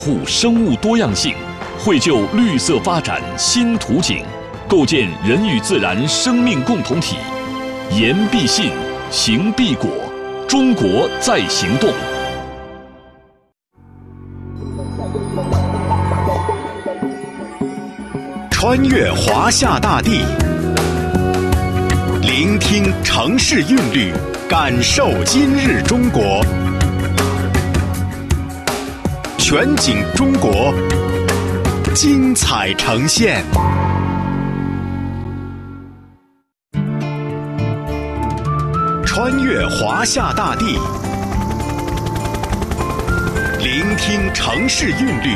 护生物多样性，绘就绿色发展新图景，构建人与自然生命共同体。言必信，行必果，中国在行动。 穿越华夏大地，聆听城市韵律，感受今日中国。全景中国，精彩呈现。穿越华夏大地，聆听城市韵律，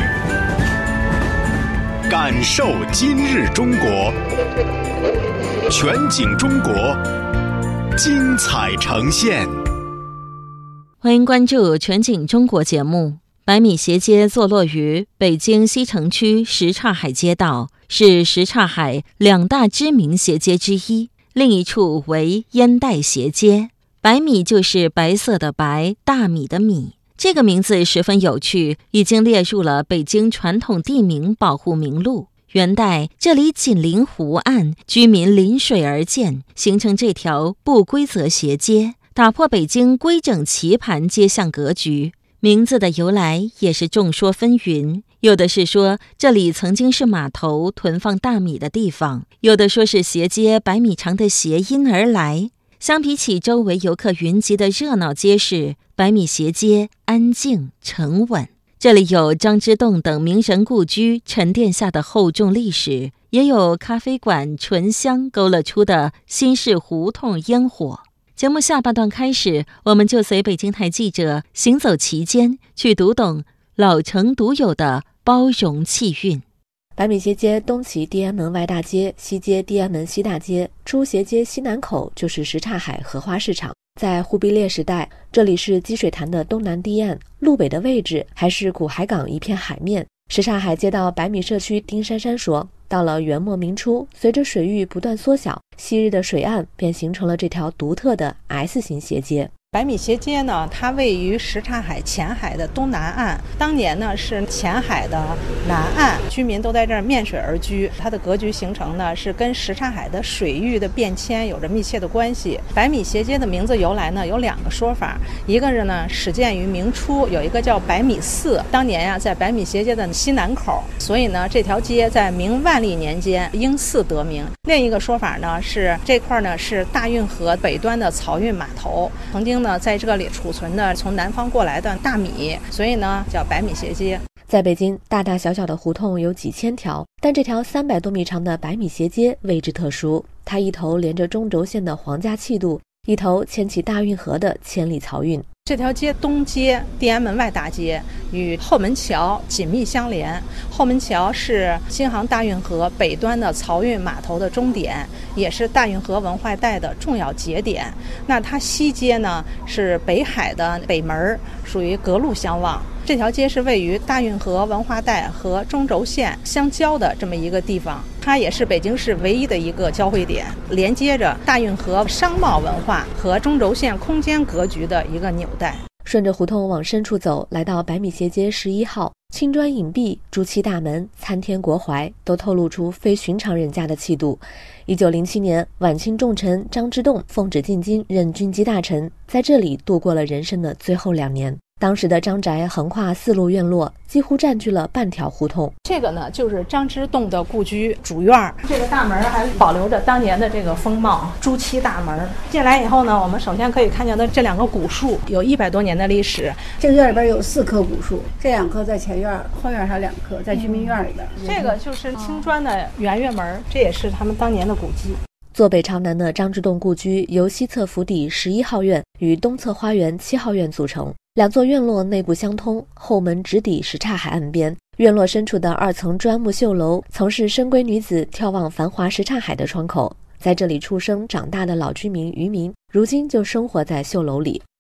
感受今日中国。全景中国，精彩呈现。 欢迎关注全景中国节目。百米斜街坐落于北京西城区什刹海街道，是什刹海两大知名斜街之一，另一处为烟袋斜街。白米就是白色的白，大米的米。这个名字十分有趣，已经列入了北京传统地名保护名录。元代这里紧邻湖岸，居民临水而建，形成这条不规则斜街，打破北京规整棋盘街巷格局。名字的由来也是众说纷纭，有的是说这里曾经是码头囤放大米的地方，有的说是斜街百米长的谐音而来。相比起周围游客云集的热闹街市，百米斜街安静沉稳。这里有张之洞等名人故居沉淀下的厚重历史，也有咖啡馆醇香勾勒出的新式胡同烟火。节目下半段开始，我们就随北京台记者行走其间，去读懂老城独有的包容气韵。 百米斜街东起地安门外大街，西接地安门西大街，出斜街西南口就是什刹海荷花市场。在忽必烈时代，这里是积水潭的东南堤岸，路北的位置还是古海港一片海面。什刹海街道百米社区丁珊珊说，到了元末明初，随着水域不断缩小，昔日的水岸便形成了这条独特的 S 型斜街。 百米斜街呢，它位于什刹海前海的东南岸，当年呢是前海的南岸，居民都在这儿面水而居。它的格局形成呢，是跟什刹海的水域的变迁有着密切的关系。百米斜街的名字由来呢，有两个说法，一个是呢始建于明初，有一个叫百米寺，当年呀在百米斜街的西南口，所以呢这条街在明万历年间因寺得名。另一个说法呢是这块呢是大运河北端的漕运码头，曾经在这里储存的从南方过来的大米，所以呢叫百米斜街。 在北京，大大小小的胡同有几千条，但这条300多米长的百米斜街位置特殊，它一头连着中轴线的皇家气度，一头牵起大运河的千里漕运。 这条街东接地安门外大街，与后门桥紧密相连。后门桥是京杭大运河北端的漕运码头的终点，也是大运河文化带的重要节点。那它西街呢是北海的北门，属于隔路相望。这条街是位于大运河文化带和中轴线相交的这么一个地方，它也是北京市唯一的一个交汇点，连接着大运河商贸文化和中轴线空间格局的一个纽带。 顺着胡同往深处走，来到百米斜街11号，青砖影壁、朱漆大门、参天国槐都透露出非寻常人家的气度。1907年，晚清重臣张之洞奉旨进京任军机大臣，在这里度过了人生的最后2年。当时的张宅横跨4路院落，几乎占据了半条胡同。 这个呢，就是张之洞的故居主院。这个大门还保留着当年的这个风貌，朱漆大门。进来以后呢，我们首先可以看见的这2个古树，有100多年的历史。 这个院里边有4棵古树，这2棵在前院，后院还有2棵在居民院里边。 这个就是青砖的圆月门，这也是他们当年的古迹。 坐北朝南的张之洞故居由西侧府邸11号院与东侧花园7号院组成，2座院落内部相通，后门直抵什刹海岸边。院落深处的2层砖木绣楼，曾是深闺女子眺望繁华什刹海的窗口。在这里出生长大的老居民渔民，如今就生活在绣楼里。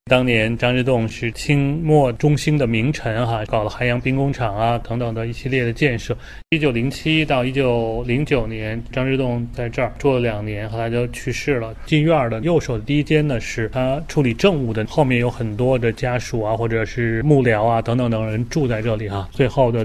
当年张之洞是清末中兴的名臣搞了海洋兵工厂啊等等的一系列的建设。1907到1909年，张之洞在这儿住了2年，后来就去世了。进院的右手的第一间呢，是他处理政务的，后面有很多的家属啊，或者是幕僚啊等等等人住在这里最后的